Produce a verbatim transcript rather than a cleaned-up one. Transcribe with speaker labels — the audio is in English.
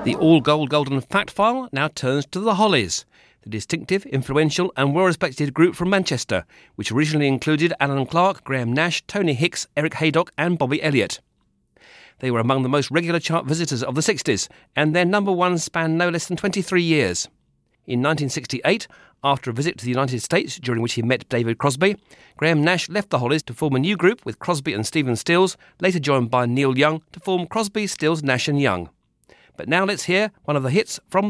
Speaker 1: The all-gold Golden Fact File now turns to the Hollies, the distinctive, influential and well-respected group from Manchester, which originally included Alan Clark, Graham Nash, Tony Hicks, Eric Haydock and Bobby Elliott. They were among the most regular chart visitors of the sixties, and their number one spanned no less than twenty-three years. In nineteen sixty-eight, after a visit to the United States during which he met David Crosby, Graham Nash left the Hollies to form a new group with Crosby and Stephen Stills, later joined by Neil Young to form Crosby, Stills, Nash and Young. But now let's hear one of the hits from